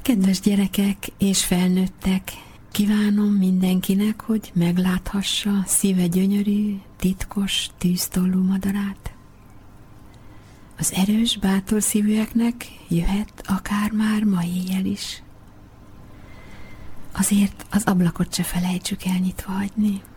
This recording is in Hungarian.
Kedves gyerekek és felnőttek, kívánom mindenkinek, hogy megláthassa szíve gyönyörű, titkos, tűztollú madarát. Az erős, bátor szívűeknek jöhet akár már ma éjjel is. Azért az ablakot se felejtsük el nyitva hagyni.